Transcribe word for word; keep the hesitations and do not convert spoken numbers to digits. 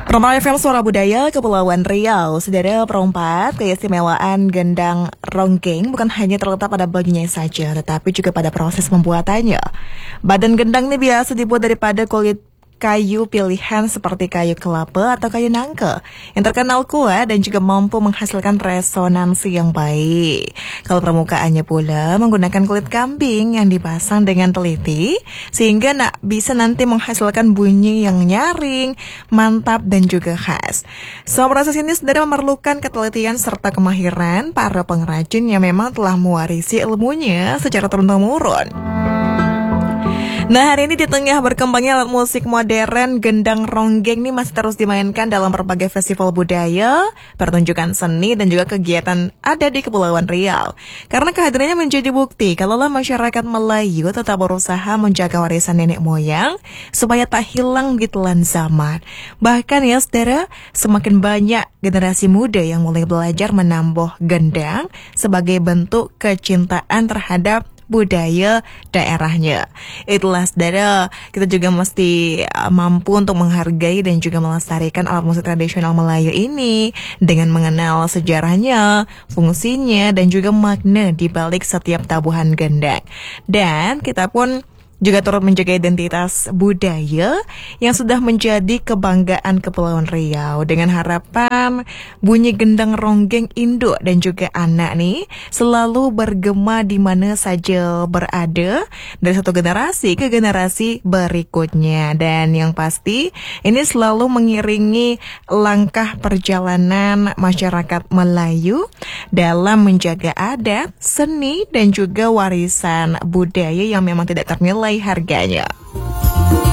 Roma F M Suara Budaya Kepulauan Riau. Saudara perempat, keistimewaan gendang ronggeng bukan hanya terletak pada bunyinya saja, tetapi juga pada proses pembuatannya. Badan gendang ini biasa dibuat daripada kulit kayu pilihan seperti kayu kelapa atau kayu nangka yang terkenal kuat dan juga mampu menghasilkan resonansi yang baik. Kalau permukaannya pula menggunakan kulit kambing yang dipasang dengan teliti sehingga nak bisa nanti menghasilkan bunyi yang nyaring, mantap dan juga khas. So, proses ini sudah memerlukan ketelitian serta kemahiran para pengrajin yang memang telah mewarisi ilmunya secara turun-temurun. Nah, hari ini di tengah berkembangnya alat musik modern, gendang ronggeng ini masih terus dimainkan dalam berbagai festival budaya, pertunjukan seni, dan juga kegiatan ada di Kepulauan Riau. Karena kehadirannya menjadi bukti kalaulah masyarakat Melayu tetap berusaha menjaga warisan nenek moyang supaya tak hilang di telan zaman. Bahkan ya saudara, semakin banyak generasi muda yang mulai belajar menambuh gendang sebagai bentuk kecintaan terhadap budaya daerahnya. Itulah saudara, kita juga mesti uh, mampu untuk menghargai dan juga melestarikan alat musik tradisional Melayu ini dengan mengenal sejarahnya, fungsinya, dan juga makna di balik setiap tabuhan gendang. Dan kita pun juga turut menjaga identitas budaya yang sudah menjadi kebanggaan Kepulauan Riau dengan harapan bunyi gendang ronggeng induk dan juga anak nih selalu bergema di mana saja berada dari satu generasi ke generasi berikutnya. Dan yang pasti ini selalu mengiringi langkah perjalanan masyarakat Melayu dalam menjaga adat, seni dan juga warisan budaya yang memang tidak ternilai harganya.